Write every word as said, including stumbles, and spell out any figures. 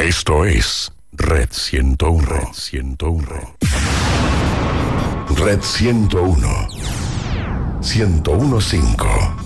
Esto es Red ciento uno. Red ciento uno. Red ciento uno. ciento uno punto cinco.